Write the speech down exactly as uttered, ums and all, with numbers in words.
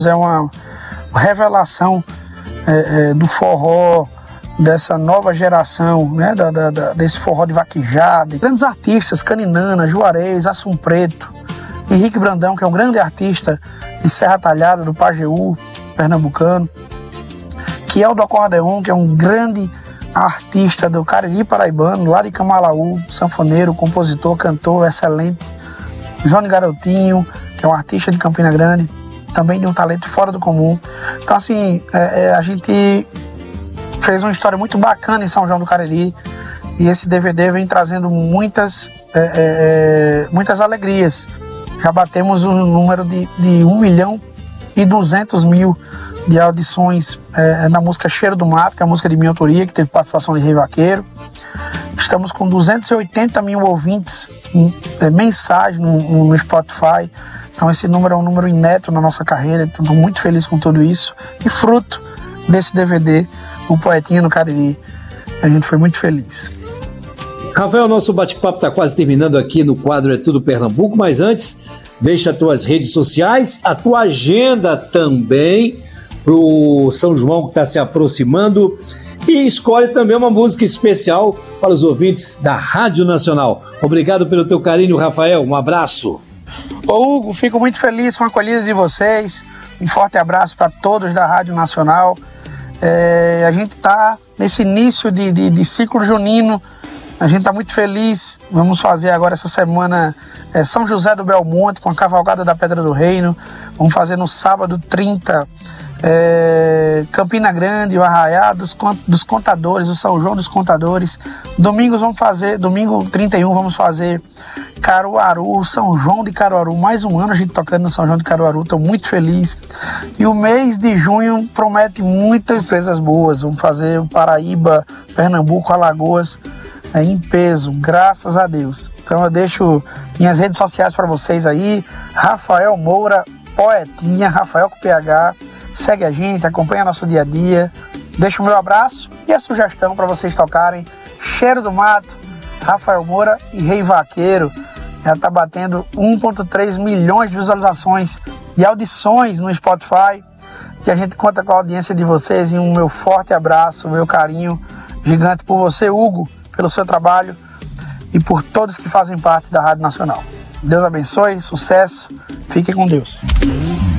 É uma revelação é, é, do forró, dessa nova geração, né, da, da, da, desse forró de vaquejada. Grandes artistas, Caninana, Juarez, Assum Preto, Henrique Brandão, que é um grande artista de Serra Talhada, do Pajeú, pernambucano, Kiel do Acordeon, que é um grande artista do Cariri paraibano, lá de Camalaú, sanfoneiro, compositor, cantor, excelente. Johnny Garotinho, que é um artista de Campina Grande, também de um talento fora do comum. Então, assim, é, é, a gente fez uma história muito bacana em São João do Cariri, e esse D V D vem trazendo muitas, é, é, muitas alegrias. Já batemos um número de, de um milhão e duzentos mil de audições é, na música Cheiro do Mato, que é a música de minha autoria, que teve participação de Rei Vaqueiro. Estamos com duzentos e oitenta mil ouvintes é, mensais no, no Spotify. Então esse número é um número inédito na nossa carreira. Estou muito feliz com tudo isso. E fruto desse D V D, o Poetinha no Cariri, a gente foi muito feliz. Rafael, nosso bate-papo está quase terminando aqui no quadro É Tudo Pernambuco, mas antes, deixa as tuas redes sociais, a tua agenda também para o São João que está se aproximando, e escolhe também uma música especial para os ouvintes da Rádio Nacional. Obrigado pelo teu carinho, Rafael, um abraço. Ô Hugo, fico muito feliz com a acolhida de vocês, um forte abraço para todos da Rádio Nacional. É, a gente está nesse início de, de, de ciclo junino, a gente está muito feliz. Vamos fazer agora essa semana é, São José do Belmonte com a Cavalgada da Pedra do Reino. Vamos fazer no sábado trinta é, Campina Grande, o Arraiá dos, dos Contadores, o São João dos Contadores. Domingos vamos fazer, domingo trinta e um vamos fazer Caruaru, São João de Caruaru. Mais um ano a gente tocando no São João de Caruaru, estou muito feliz. E o mês de junho promete muitas coisas boas. Vamos fazer o Paraíba, Pernambuco, Alagoas, é, em peso, graças a Deus. Então eu deixo minhas redes sociais para vocês aí, Rafael Moura, Poetinha, Rafael com P H. Segue a gente, acompanha nosso dia a dia. Deixa o meu abraço e a sugestão para vocês tocarem Cheiro do Mato, Rafael Moura e Rei Vaqueiro. Já está batendo um vírgula três milhões de visualizações e audições no Spotify. E a gente conta com a audiência de vocês, e um meu forte abraço, meu carinho gigante por você, Hugo, pelo seu trabalho e por todos que fazem parte da Rádio Nacional. Deus abençoe, sucesso, fiquem com Deus.